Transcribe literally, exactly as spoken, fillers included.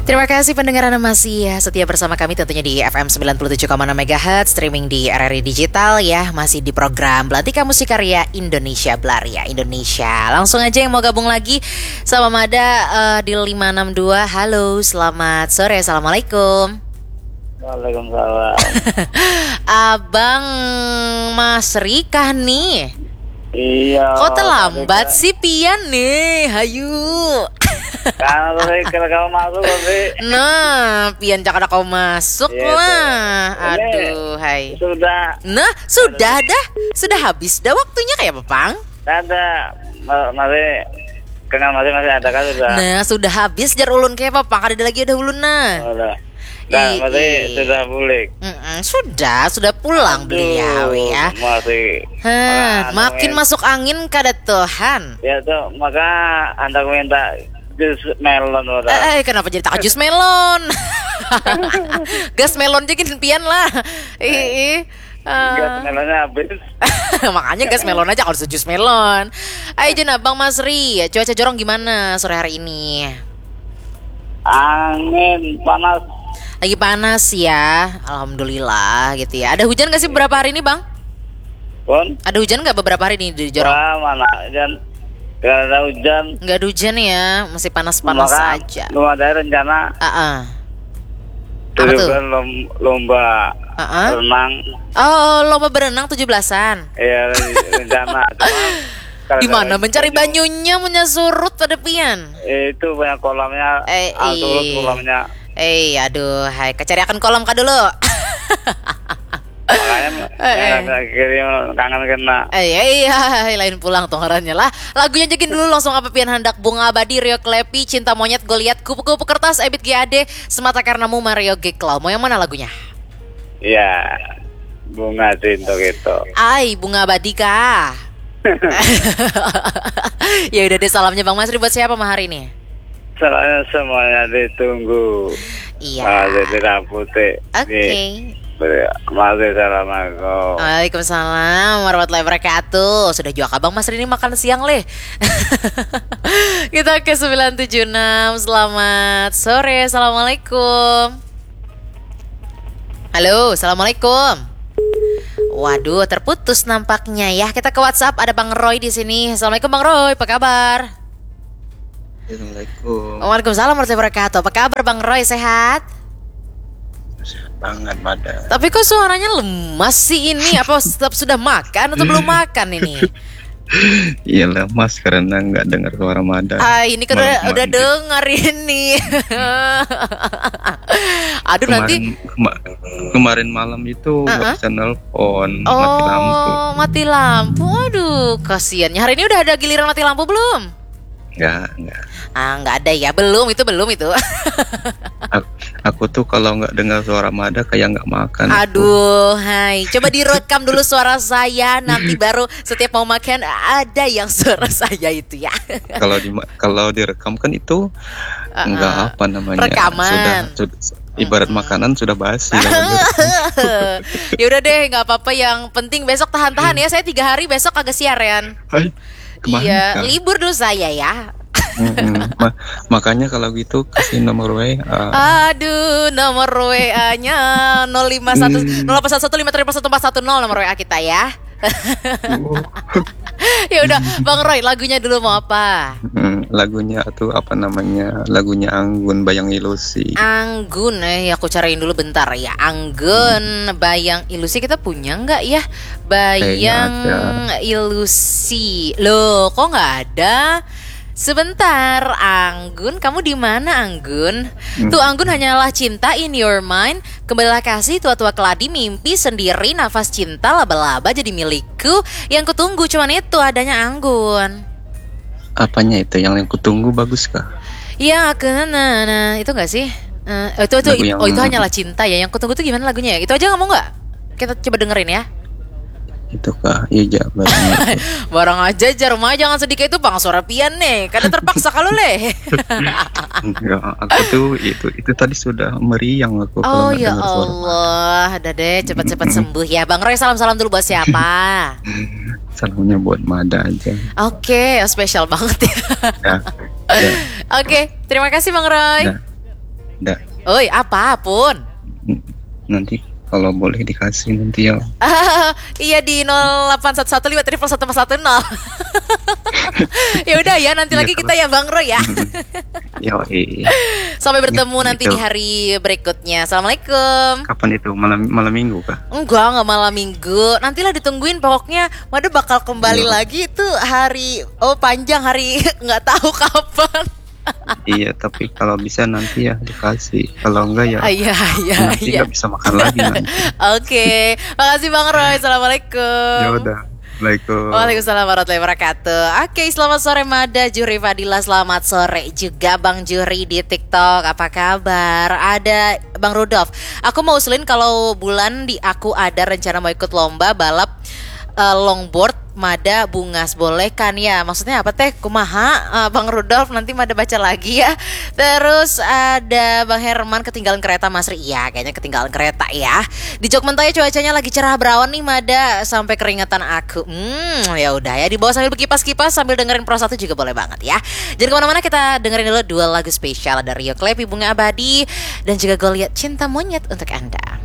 Terima kasih pendengar Anda masih setia bersama kami tentunya di F M sembilan puluh tujuh koma enam megahertz, streaming di R R I Digital ya. Masih di program Belantika Musik Karya Indonesia, Belaria Indonesia. Langsung aja yang mau gabung lagi sama Mada uh, di lima enam dua. Halo, selamat sore, Assalamualaikum. Waalaikumsalam. Abang Mas Rika nih. Iya. Kok terlambat sih Pian nih? Hayu. Karena tadi kalau kamu masuk tadi. Nah, Pian cakap kau masuk Iya, lah. tuh. Aduh, hai. Sudah. Nah, sudah dah. Sudah habis dah waktunya kayak Pepang. Ada ma- masih kenal masih masih ada kan sudah. Nah, sudah habis jar ulun kayak Pepang. Ada lagi ada ulun nah. Sudah. Dan Ih, masih ih. sudah bulik. Mm-mm, sudah, sudah pulang beliau ya. Masih. Hah, Anu, makin ya. masuk angin kada Tuhan. Ya tuh, maka Anda minta jus melon udah. Eh, eh, kenapa jadi tak jus melon? Gas melon aja gini Pian lah. Ih, ih. Ah. Gas melonnya habis. Makanya gas melon aja kalau jus melon. Ayo jen Bang Masri, cuaca jorong gimana sore hari ini? Angin panas. Lagi panas ya, alhamdulillah gitu ya. Ada hujan gak sih beberapa hari ini Bang? Pun. Ada hujan gak beberapa hari ini di jorong? Wah, mana dan gak ada hujan. Nggak ada hujan ya, masih panas-panas Maka aja. belum ada rencana. Ah, ah. Apa tuh? Tujuan lom- lomba Ah, ah. renang. Oh, lomba berenang tujuh belasan. Ya rencana. Cuma kalau Di mana kalau- mencari banyunya punya surut pada Pian? Itu banyak kolamnya. Eh, ah, turut ih. kolamnya. Eh, aduh, hai, kecari akan kolam kah dulu? Makanya Eh, eh. eh, kirim kangen kena. Eh, iya, iya, lain pulang tuh ngarannya lah. Lagunya jagin dulu langsung apa Pian hendak Bunga Abadi, Rio Klepi, Cinta Monyet, Goliat, Kupu-kupu Kertas, Ebit G A D, Semata Karenamu, Mario Geklau. Mau yang mana lagunya? Iya. Bunga cinta gitu. Ai, Bunga Abadi kah? Ya udah deh, salamnya Bang Masri buat siapa mah hari ini? Soalnya semuanya ditunggu. Iya. Masih tidak putih. Oke. Masih assalamualaikum. Waalaikumsalam warahmatullahi wabarakatuh. Sudah juga Abang Masri ini makan siang leh. Kita ke sembilan tujuh enam. Selamat sore. Assalamualaikum. Halo, assalamualaikum. Waduh, terputus nampaknya ya. Kita ke WhatsApp, ada Bang Roy di sini. Assalamualaikum Bang Roy, apa kabar? Assalamualaikum. Waalaikumsalam warahmatullahi wabarakatuh. Apa kabar Bang Roy, sehat? Sehat banget Mada. Tapi kok suaranya lemas sih ini? Apa tetap sudah makan atau belum makan ini? Iya lemas karena nggak dengar suara Mada. Ah, ini kan udah, Malam udah mandi. dengar ini. Aduh nanti. Kemarin, kema- kemarin malam itu nggak Uh-uh. bisa nelpon, Oh, mati lampu. mati lampu. Aduh, kasiannya. Hari ini udah ada giliran mati lampu belum? Nggak, nggak. Ah, nggak ada ya. Belum itu, belum itu. Aku, aku tuh kalau nggak dengar suara Mada kayak nggak makan. Aduh, hai. Coba direkam dulu suara saya. Nanti baru setiap mau makan ada yang suara saya itu ya. Kalau di kalau direkam kan itu Uh-uh. nggak apa namanya. Rekaman. Sudah, sudah ibarat makanan sudah basi. Ya udah deh, nggak apa-apa. Yang penting besok tahan-tahan ya. Saya tiga hari besok agak siaran. Hai, kemana? Iya, Kak? libur dulu saya ya. Mm-mm. Ma- makanya kalau gitu kasih nomor W A. Aduh, nomor W A-nya nol lima satu nol delapan satu lima tiga satu empat satu nol nomor W A kita ya. Ya udah, Bang Roy, lagunya dulu mau apa? Hmm, lagunya tuh apa namanya? Lagunya Anggun Bayang Ilusi. Anggun, eh aku cariin dulu bentar ya. Anggun, Bayang Ilusi kita punya nggak ya? Bayang Kayaknya Ilusi. Loh, kok nggak ada? Sebentar, Anggun, kamu di mana Anggun? Hmm. Tuh Anggun hanyalah cinta in your mind. Kembalilah kasih tua-tua keladi mimpi sendiri nafas cinta laba-laba jadi milikku. Yang kutunggu cuman itu adanya Anggun. Apanya itu yang yang kutunggu bagus kah? Ya kena, nah itu nggak sih? Eh, itu itu Lagu yang- oh itu hanyalah cinta ya. Yang kutunggu itu gimana lagunya ya? Itu aja nggak mau nggak? Kita coba dengerin ya. Itu kah? Iya jawabannya. Barang aja jar rumah jangan sedikit itu Bang suara Pian nih. Kadang terpaksa kalau leh. Enggak, aku tuh itu itu tadi sudah meriang aku Oh kalau nggak ya dengar suara. Allah, udah deh cepat-cepat sembuh ya. Bang Roy salam-salam dulu buat siapa? Salamnya buat Mada aja. Oke, spesial banget ya. Ya, ya, Oke, terima kasih Bang Roy. ya. Nggak. Oi, apapun. N- Nanti kalau boleh dikasih nanti ya. Ah, iya di nol delapan satu satu lima triple satu empat satu nol. Ya udah ya, nanti Iya, lagi kalau- kita ya Bang Roy ya. Ya, eh. Sampai bertemu Gitu. nanti di hari berikutnya. Assalamualaikum. Kapan itu? Malam malam minggu kah? Enggak, enggak malam minggu. Nantilah ditungguin, pokoknya Mada bakal kembali Iya. lagi itu hari oh panjang hari nggak tahu kapan. Iya, tapi kalau bisa nanti ya dikasih. Kalau enggak ya Ah, Iya, iya, nanti iya. nggak bisa makan lagi nanti. Oke, makasih Bang Roy. Assalamualaikum. Ya udah. Assalamualaikum. Waalaikumsalam warahmatullahi wabarakatuh. Oke, selamat sore Mada, Juri Fadila. Selamat sore juga Bang Juri di TikTok. Apa kabar? Ada Bang Rudolf. Aku mau usulin kalau bulan di aku ada rencana mau ikut lomba balap eh, longboard. Mada Bungas, boleh kan ya? Maksudnya apa teh? Kumaha? Eh, Bang Rudolf, nanti Mada baca lagi ya. Terus ada Bang Herman, ketinggalan kereta Mas Ri. Iya, kayaknya ketinggalan kereta ya. Di Jogmentaya cuacanya lagi cerah berawan nih Mada, sampai keringetan aku. Hmm, ya udah ya, dibawa sambil berkipas-kipas sambil dengerin Pro satu juga boleh banget ya. Jadi kemana-mana, kita dengerin dulu dua lagu spesial dari Rio Klepi, Bunga Abadi, dan juga Goliat Cinta Monyet untuk Anda.